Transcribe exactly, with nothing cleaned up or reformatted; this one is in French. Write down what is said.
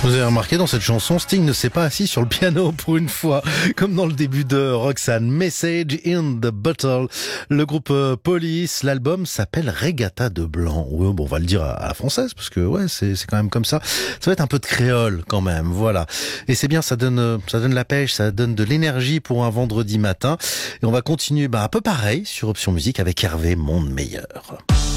Vous avez remarqué dans cette chanson, Sting ne s'est pas assis sur le piano pour une fois, comme dans le début de Roxanne. Message in the Bottle. Le groupe Police, l'album s'appelle Regatta de Blanc. Oui, bon, on va le dire à la française, parce que ouais, c'est, c'est quand même comme ça. Ça va être un peu de créole quand même, voilà. Et c'est bien, ça donne, ça donne la pêche, ça donne de l'énergie pour un vendredi matin. Et on va continuer, bah, un peu pareil sur Option Musique avec Hervé Monde Meilleur.